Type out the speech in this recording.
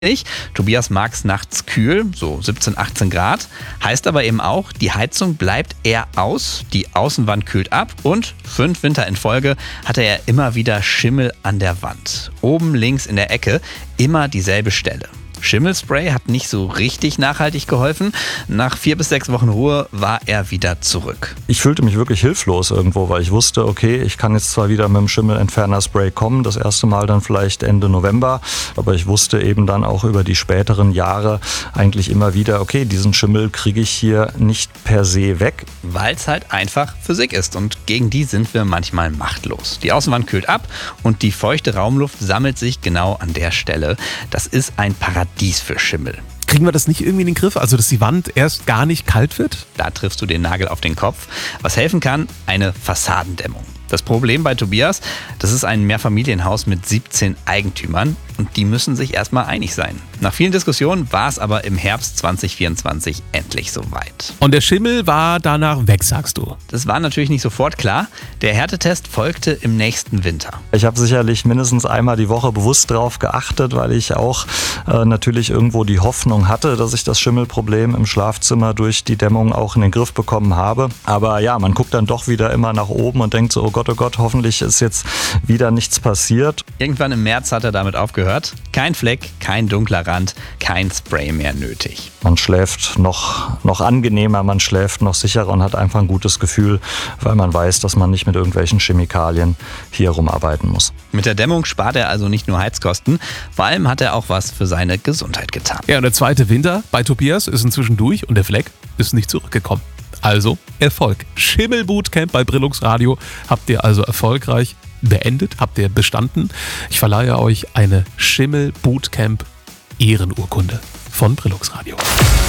nicht. Tobias mag es nachts kühl, so 17, 18 Grad. Heißt aber eben auch, die Heizung bleibt eher aus, die Außenwand kühlt ab und 5 Winter in Folge hatte er immer wieder Schimmel an der Wand. Oben links in der Ecke immer dieselbe Stelle. Schimmelspray hat nicht so richtig nachhaltig geholfen. Nach 4 bis 6 Wochen Ruhe war er wieder zurück. Ich fühlte mich wirklich hilflos irgendwo, weil ich wusste, okay, ich kann jetzt zwar wieder mit dem Schimmelentferner-Spray kommen, das erste Mal dann vielleicht Ende November, aber ich wusste eben dann auch über die späteren Jahre eigentlich immer wieder, okay, diesen Schimmel kriege ich hier nicht per se weg. Weil es halt einfach Physik ist und gegen die sind wir manchmal machtlos. Die Außenwand kühlt ab und die feuchte Raumluft sammelt sich genau an der Stelle. Das ist ein Paradies für Schimmel. Kriegen wir das nicht irgendwie in den Griff? Also, dass die Wand erst gar nicht kalt wird? Da triffst du den Nagel auf den Kopf. Was helfen kann, eine Fassadendämmung. Das Problem bei Tobias, das ist ein Mehrfamilienhaus mit 17 Eigentümern und die müssen sich erstmal einig sein. Nach vielen Diskussionen war es aber im Herbst 2024 endlich soweit. Und der Schimmel war danach weg, sagst du? Das war natürlich nicht sofort klar. Der Härtetest folgte im nächsten Winter. Ich habe sicherlich mindestens einmal die Woche bewusst drauf geachtet, weil ich auch natürlich irgendwo die Hoffnung hatte, dass ich das Schimmelproblem im Schlafzimmer durch die Dämmung auch in den Griff bekommen habe. Aber ja, man guckt dann doch wieder immer nach oben und denkt so, oh Gott, hoffentlich ist jetzt wieder nichts passiert. Irgendwann im März hat er damit aufgehört. Kein Fleck, kein dunkler Rand, kein Spray mehr nötig. Man schläft noch angenehmer, man schläft noch sicherer und hat einfach ein gutes Gefühl, weil man weiß, dass man nicht mit irgendwelchen Chemikalien hier rumarbeiten muss. Mit der Dämmung spart er also nicht nur Heizkosten, vor allem hat er auch was für seine Gesundheit getan. Ja, und der zweite Winter bei Tobias ist inzwischen durch und der Fleck ist nicht zurückgekommen. Also Erfolg. Schimmel-Bootcamp bei Brillungs Radio habt ihr also erfolgreich beendet, habt ihr bestanden. Ich verleihe euch eine Schimmel-Bootcamp Ehrenurkunde von Brillungs Radio.